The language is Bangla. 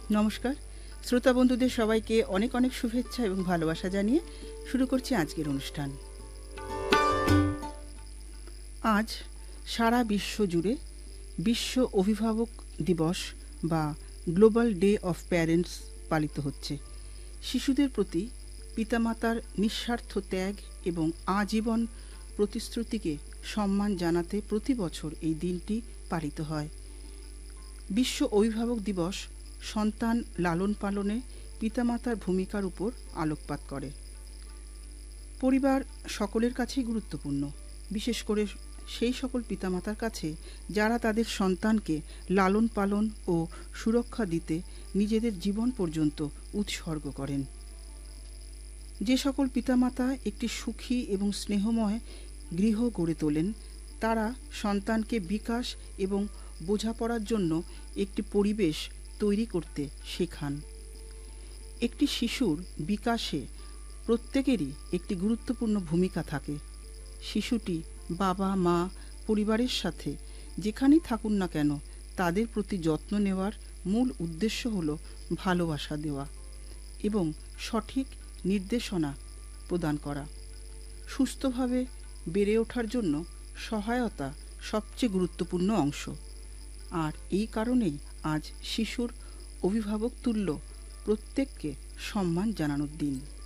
নমস্কার, শ্রোতা বন্ধুদের সবাইকে অনেক অনেক শুভেচ্ছা এবং ভালোবাসা জানিয়ে শুরু করছি আজকের অনুষ্ঠান। আজ সারা বিশ্ব জুড়ে বিশ্ব অভিভাবক দিবস বা গ্লোবাল ডে অফ প্যারেন্টস পালিত হচ্ছে। শিশুদের প্রতি পিতামাতার নিঃস্বার্থ ত্যাগ এবং আজীবন প্রতিশ্রুতিকে সম্মান জানাতে প্রতি বছর এই দিনটি পালিত হয়। বিশ্ব অভিভাবক দিবস সন্তান লালন পালনে পিতামাতার ভূমিকার উপর আলোকপাত করে। পরিবার সকলের কাছেই গুরুত্বপূর্ণ, বিশেষ করে সেই সকল পিতামাতার কাছে যারা তাদের সন্তানকে লালন পালন ও সুরক্ষা দিতে নিজেদের জীবন পর্যন্ত উৎসর্গ করেন। যে সকল পিতামাতা একটি সুখী এবং স্নেহময় গৃহ গড়ে তোলেন, তারা সন্তানকে বিকাশ এবং বোঝাপড়ার জন্য একটি পরিবেশ তৈরি করতে শেখান। একটি শিশুর বিকাশে প্রত্যেকেরই একটি গুরুত্বপূর্ণ ভূমিকা থাকে। শিশুটি বাবা মা পরিবারের সাথে যেখানেই থাকুন না কেন তাদের প্রতি যত্ন নেওয়ার মূল উদ্দেশ্য হল ভালোবাসা দেওয়া এবং সঠিক নির্দেশনা প্রদান করা। সুস্থভাবে বেড়ে ওঠার জন্য সহায়তা সবচেয়ে গুরুত্বপূর্ণ অংশ। আর এই কারণেই আজ শিশুর অভিভাবক তুল্য প্রত্যেককে সম্মান জানানোর দিন।